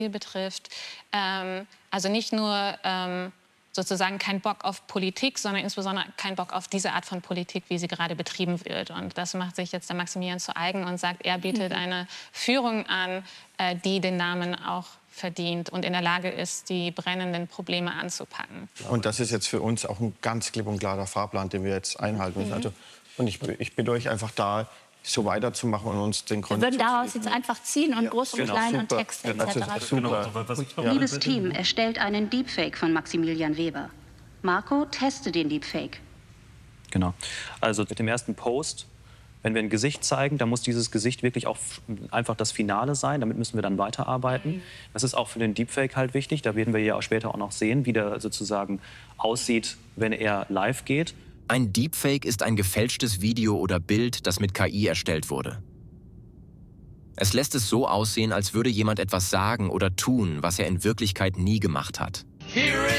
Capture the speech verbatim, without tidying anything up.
betrifft. Ähm, also nicht nur ähm, sozusagen kein Bock auf Politik, sondern insbesondere kein Bock auf diese Art von Politik, wie sie gerade betrieben wird. Und das macht sich jetzt der Maximilian zu eigen und sagt, er bietet eine Führung an, äh, die den Namen auch verdient und in der Lage ist, die brennenden Probleme anzupacken. Und das ist jetzt für uns auch ein ganz klipp und klarer Fahrplan, den wir jetzt einhalten müssen. Mhm. Also, und ich, ich bitte euch einfach da, so weiterzumachen und uns den Grund. Wir würden daraus jetzt einfach ziehen und ja, Groß und genau, Klein super. und Text et cetera. Genau, Liebes Team, erstellt einen Deepfake von Maximilian Weber. Marco, teste den Deepfake. Genau. Also mit dem ersten Post, wenn wir ein Gesicht zeigen, dann muss dieses Gesicht wirklich auch einfach das Finale sein. Damit müssen wir dann weiterarbeiten. Das ist auch für den Deepfake halt wichtig. Da werden wir ja auch später auch noch sehen, wie der sozusagen aussieht, wenn er live geht. Ein Deepfake ist ein gefälschtes Video oder Bild, das mit K I erstellt wurde. Es lässt es so aussehen, als würde jemand etwas sagen oder tun, was er in Wirklichkeit nie gemacht hat.